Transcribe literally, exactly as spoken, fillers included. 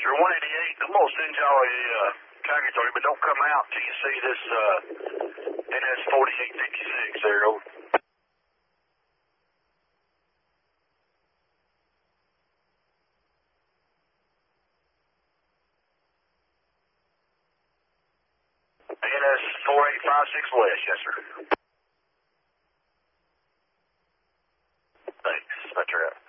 Sure, one eighty-eight, I'm going to send y'all a uh, package on you, but don't come out till you see this uh, N S forty-eight fifty-six there. Over. N S forty-eight fifty-six West, yes, sir. Thanks. That's your